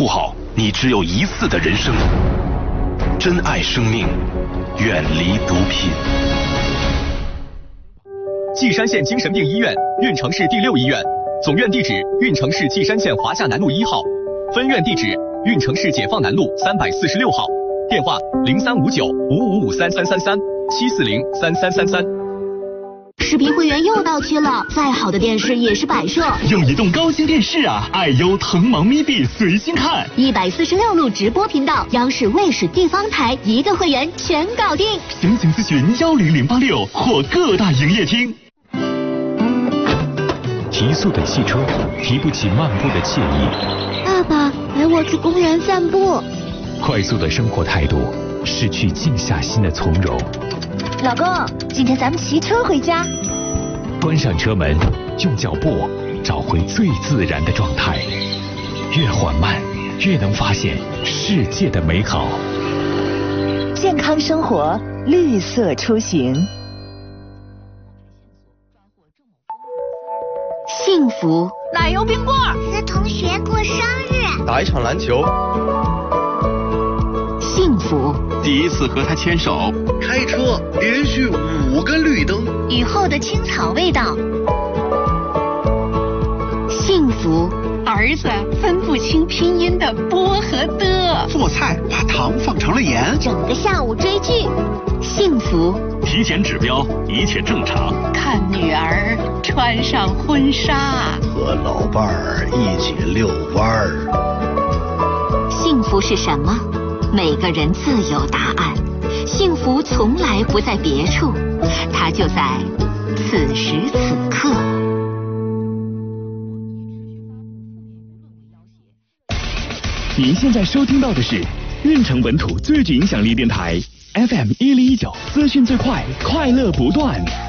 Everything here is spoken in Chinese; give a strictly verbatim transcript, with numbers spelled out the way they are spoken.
护好你只有一次的人生。珍爱生命，远离毒品。 稷山县精神病医院，运城市第六医院，总院地址运城市稷山县华夏南路一号，分院地址运城市解放南路三百四十六号，电话零三五九五五五三三三三七四零三三三三。 视频会员又到期了，再好的电视也是摆设。 用移动高清电视啊，爱优腾芒咪币随心看。 一百四十六路直播频道，央视、卫视、地方台，一个会员全搞定。 详情咨询幺零零八六或各大营业厅。 提速的汽车提不起漫步的惬意。 爸爸，陪我去公园散步。 快速的生活态度，失去静下心的从容。 老公，今天咱们骑车回家。 关上车门，用脚步找回最自然的状态。越缓慢，越能发现世界的美好。 健康生活，绿色出行。 幸福， 奶油冰棍儿， 和同学过生日， 打一场篮球。 幸福， 第一次和他牵手， 开车连续五个绿灯， 雨后的青草味道。幸福， 儿子分不清拼音的波和的， 做菜把糖放成了盐， 整个下午追剧。幸福， 体检指标一切正常， 看女儿穿上婚纱， 和老伴儿一起遛弯儿。 幸福是什么？每个人自有答案。幸福从来不在别处，它就在此时此刻。 您现在收听到的是运城本土最具影响力电台 F M 一零一九，资讯最快，快乐不断。